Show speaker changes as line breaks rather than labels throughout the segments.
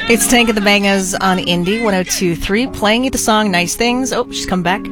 It's Tank of the Bangas on Indie 102.3, playing you the song Nice Things. Oh, she's come back.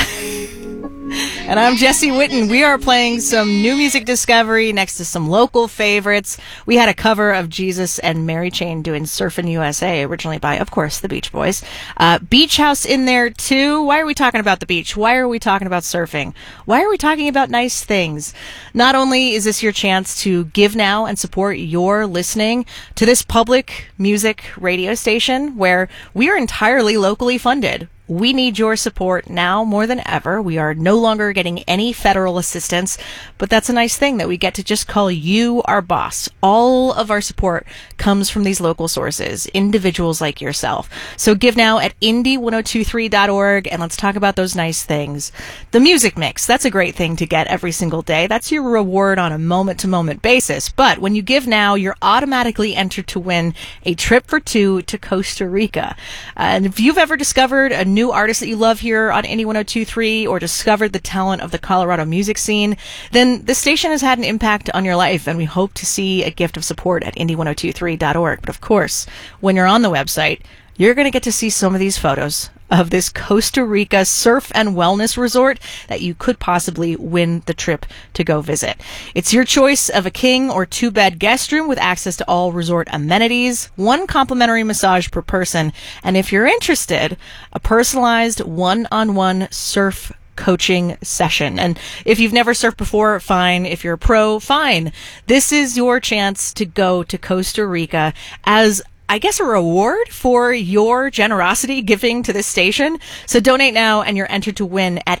And I'm Jesse Witten. We are playing some new music discovery next to some local favorites. We had a cover of Jesus and Mary Chain doing Surfin' USA, originally by, of course, the Beach Boys. Beach House in there, too. Why are we talking about the beach? Why are we talking about surfing? Why are we talking about nice things? Not only is this your chance to give now and support your listening to this public music radio station where we are entirely locally funded. We need your support now more than ever. We are no longer getting any federal assistance, but that's a nice thing that we get to just call you our boss. All of our support comes from these local sources, individuals like yourself. So give now at indie1023.org, and let's talk about those nice things. The music mix, that's a great thing to get every single day. That's your reward on a moment-to-moment basis. But when you give now, you're automatically entered to win a trip for two to Costa Rica. And if you've ever discovered a new artist that you love here on Indie 102.3 or discovered the talent of the Colorado music scene, then the station has had an impact on your life, and we hope to see a gift of support at indie1023.org. But of course, when you're on the website, you're going to get to see some of these photos of this Costa Rica surf and wellness resort that you could possibly win the trip to go visit. It's your choice of a king or two-bed guest room with access to all resort amenities, one complimentary massage per person, and if you're interested, a personalized one-on-one surf coaching session. And if you've never surfed before, fine. If you're a pro, fine. This is your chance to go to Costa Rica as, I guess, a reward for your generosity giving to this station. So donate now and you're entered to win at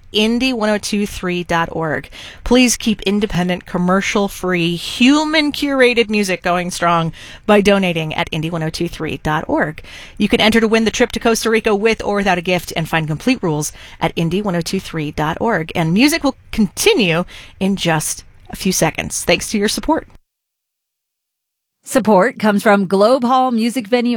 indie1023.org. Please keep independent, commercial-free, human-curated music going strong by donating at indie1023.org. You can enter to win the trip to Costa Rica with or without a gift and find complete rules at indie1023.org. And music will continue in just a few seconds. Thanks to your support.
Support comes from Globe Hall Music Venue